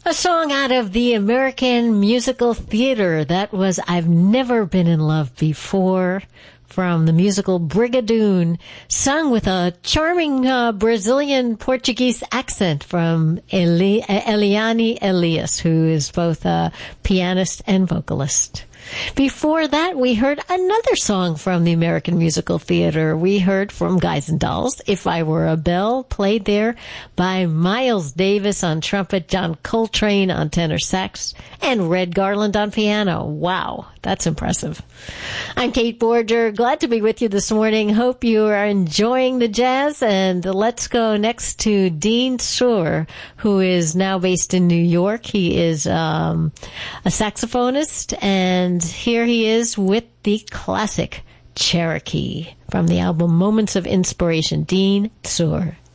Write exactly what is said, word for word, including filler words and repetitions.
A song out of the American Musical Theater. That was I've Never Been in Love Before, from the musical Brigadoon, sung with a charming uh, Brazilian Portuguese accent from Eli- Eliane Elias, who is both a pianist and vocalist. Before that, we heard another song from the American Musical Theater. We heard from Guys and Dolls, If I Were a Bell, played there by Miles Davis on trumpet, John Coltrane on tenor sax, and Red Garland on piano. Wow, that's impressive. I'm Kate Borger. Glad to be with you this morning. Hope you are enjoying the jazz. And let's go next to Dean Suhr, who is now based in New York. He is um, a saxophonist, and here he is with the classic Cherokee from the album Moments of Inspiration. Dean Suhr.